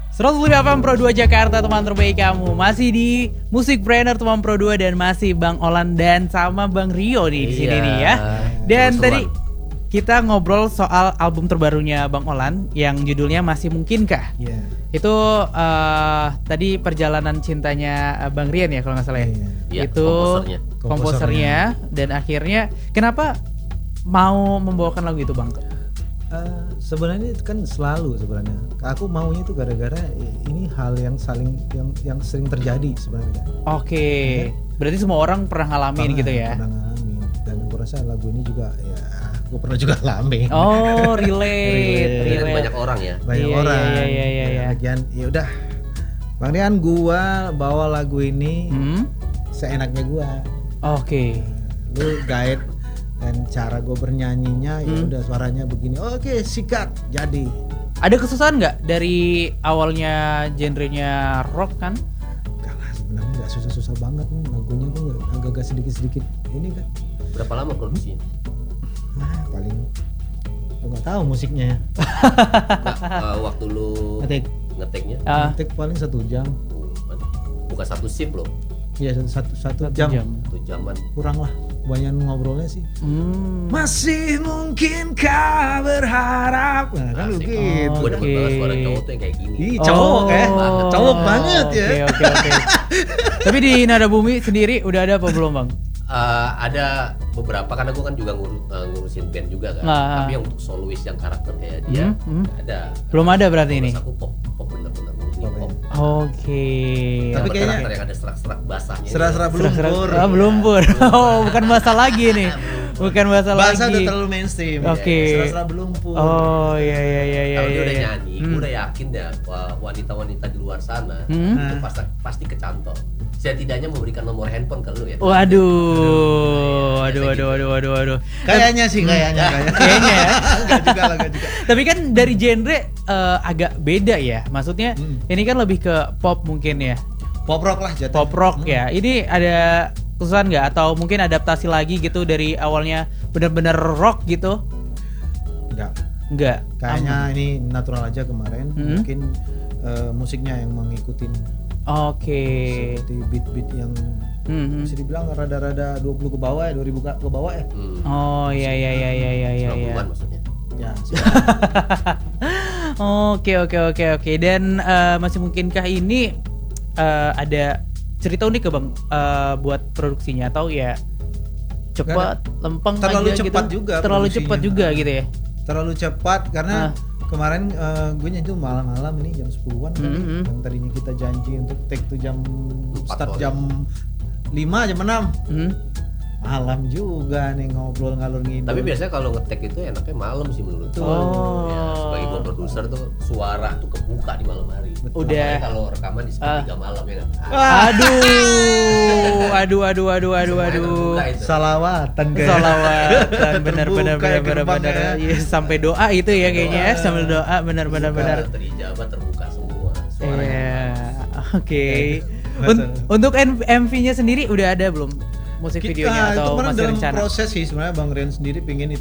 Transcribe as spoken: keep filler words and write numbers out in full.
seratus lima F M Pro dua Jakarta, teman terbaik kamu. Masih di Musik Brainer teman Pro dua dan masih Bang Olan dan sama Bang Rio nih di sini Iya. nih ya. Dan Seru-seruan. tadi kita ngobrol soal album terbarunya Bang Olan yang judulnya Masih Mungkinkah. Iya. Itu uh, tadi perjalanan cintanya uh, Bang Rian ya kalau nggak salah ya. Iya. Iya, Itu komposernya. komposernya dan akhirnya kenapa mau membawakan lagu itu Bang? Eh, sebenarnya itu kan selalu sebenarnya. Aku maunya itu gara-gara ini hal yang saling yang yang sering terjadi sebenarnya. Oke, berarti semua orang pernah ngalamin Pernah, gitu ya? Pernah ngalamin. Dan aku rasa lagu ini juga ya aku pernah juga ngalamin. Oh, relate, Relate. Dan relate. banyak orang ya. Banyak Iya, orang. iya, iya, iya, iya. Lagian ya udah. Bang Rian, gua bawa lagu ini Hmm? seenaknya gua. Oke. Lu guide dan cara gue bernyanyinya ya Hmm. udah suaranya begini. Oke, sikat jadi. Ada kesusahan nggak dari awalnya genrenya rock kan? Enggak lah, sebenarnya nggak susah-susah banget nih lagunya tuh agak-agak sedikit-sedikit ini kan. Berapa lama produksinya? Nah, paling gue nggak tahu musiknya. Nggak, eh, waktu lu Ngetik, ngeteknya Ah, ngetik paling satu jam. bukan satu shift loh, Iya satu satu, satu, satu jam. jam. satu jaman. Kurang lah. Banyak ngobrolnya sih. Hmm. Masih mungkinkah berharap? Nah, kan Asik. begitu. Gue demen Oke. banget suara cowok tuh yang kayak gini. Ih, cowok ya. Oh, Cowok banget ya. Oke, oke, oke. Tapi di Nada Bumi sendiri udah ada apa belum Bang? Eh, ada beberapa karena gue kan juga ngur- eh, ngurusin band juga kan. Ah. Tapi yang untuk soloist yang karakter kayak dia Hmm, hmm. nggak ada. Belum ada berarti Kalau ini? Aku pop, pop bener-bener murni Pop, pop. ya. Oke. Tapi Tapi kayaknya- karakter yang ada serak-serak basahnya. Serak-serak gitu. belum Serak-serak- pur. Ah, belum pur. Oh, bukan bahasa lagi nih. Bukan bahasa Bahasa lagi. udah terlalu mainstream. Oke. Serak-serak belum pur. Oh, iya iya iya iya. Kalau dia iya, udah iya. nyanyi, Hmm. gue udah yakin dah wah, wanita-wanita di luar sana Hmm. itu pasti pasti kecantol. Setidaknya memberikan nomor handphone ke lu ya. Waduh, waduh, Biasa waduh, gitu. waduh, waduh, waduh. Kayaknya sih, kayaknya, kayaknya. Kayaknya ya. Enggak juga lah, enggak juga. Tapi kan dari genre eh, agak beda ya. Maksudnya Hmm. ini kan lebih ke pop mungkin ya. Pop rock lah jatuh. Pop rock ya. Ini ada kesusahan nggak atau mungkin adaptasi lagi gitu dari awalnya benar-benar rock gitu? Enggak. Enggak. Kayaknya ini natural aja kemarin. Hmm. Mungkin eh, musiknya yang mengikutin Oke. seperti beat-beat yang Hmm, hmm. bisa dibilang rada-rada dua puluh ke bawah ya, dua ribu ke ke bawah ya. Hmm. Oh iya iya iya iya iya iya. sembilan iya. puluhan maksudnya. Ya, sih. Oke oke oke oke. Dan eh, masih mungkinkah ini eh, ada cerita unik ke Bang eh, buat produksinya atau ya cepat, lempeng Terlalu aja cepat gitu? juga Terlalu produksinya. cepat juga gitu ya. Terlalu cepat karena Ah. kemarin eh, gue nyanyi tuh malam-malam ini jam sepuluhan kan. Mhm. Yang tadinya kita janji untuk take tuh jam Empat start sore. jam lima jam enam. Hmm. Malam juga nih ngobrol ngalur ngidul. Tapi biasanya kalau ngetek itu enaknya malam sih menurut gue. Oh. Ya, sebagai gua produser tuh suara tuh kebuka di malam hari. Betul. Udah. Apalagi kalau rekaman di sepertiga malam ya kan. Wah. Aduh, aduh, aduh, aduh, aduh, Semuanya aduh. terbuka itu. Salawatan kayak. Salawatan, benar, Terbuka benar, ya benar, benar, gerbangnya benar. ya. Iya, sampai doa itu ya kayaknya ya, sambil doa, benar, benar, benar. Terijabah terbuka semua suaranya. Iya, oke. Betul. Un- Untuk M V-nya sendiri udah ada belum? Musik Kita videonya itu atau kemarin masih dalam rencana? proses sih sebenarnya Bang Rian sendiri pingin